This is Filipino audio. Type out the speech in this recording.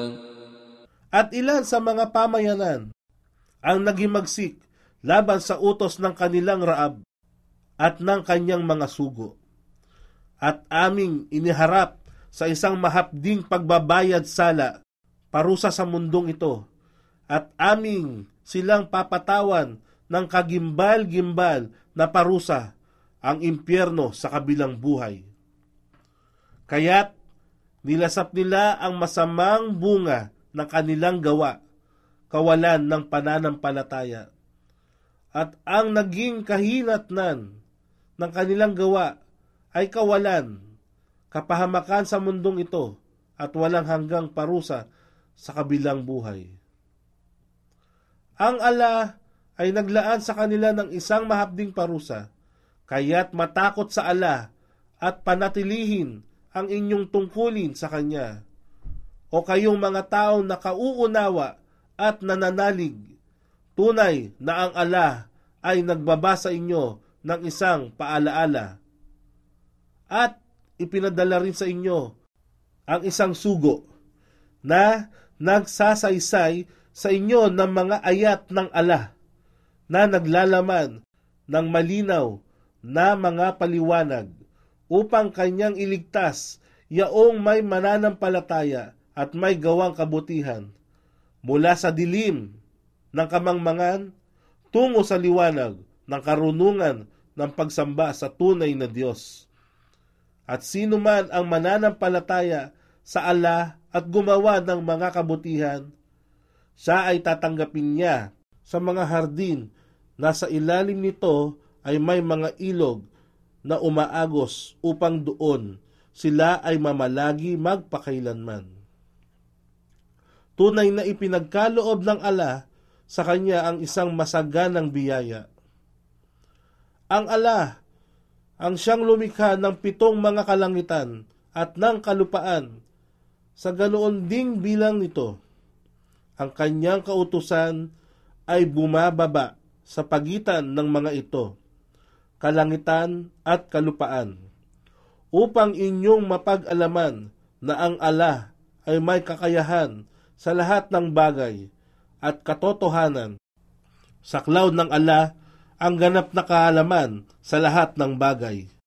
At ilan sa mga pamayanan ang naghimagsik laban sa utos ng kanilang Raab at ng kanyang mga sugo. At aming iniharap sa isang mahapding pagbabayad sala parusa sa mundong ito, at aming silang papatawan ng kagimbal-gimbal na parusa, ang impyerno sa kabilang buhay. Kaya't nilasap nila ang masamang bunga ng kanilang gawa, kawalan ng pananampalataya. At ang naging kahinatnan ng kanilang gawa ay kawalan, kapahamakan sa mundong ito, at walang hanggang parusa sa kabilang buhay. Ang ala ay naglaan sa kanila ng isang mahapding parusa, kaya't matakot sa ala at panatilihin ang inyong tungkulin sa kanya. O kayong mga taong nakauunawa at nananalig, tunay na ang ala ay nagbaba sa inyo ng isang paalaala, at ipinadala rin sa inyo ang isang sugo na nagsasaysay sa inyo ng mga ayat ng ala na naglalaman ng malinaw na mga paliwanag upang kanyang iligtas yaong may mananampalataya at may gawang kabutihan mula sa dilim ng kamangmangan tungo sa liwanag ng karunungan ng pagsamba sa tunay na Diyos. At sino man ang mananampalataya sa ala at gumawa ng mga kabutihan, siya ay tatanggapin niya sa mga hardin na sa ilalim nito ay may mga ilog na umaagos upang doon sila ay mamalagi magpakailanman. Tunay na ipinagkaloob ng ala sa kanya ang isang masaganang biyaya. Ang ala ang siyang lumikha ng 7 mga kalangitan at ng kalupaan, sa ganoon ding bilang nito. Ang kanyang kautusan ay bumababa sa pagitan ng mga ito, kalangitan at kalupaan, upang inyong mapag-alaman na ang ala ay may kakayahan sa lahat ng bagay at katotohanan. Sa cloud ng ala ang ganap na kaalaman sa lahat ng bagay.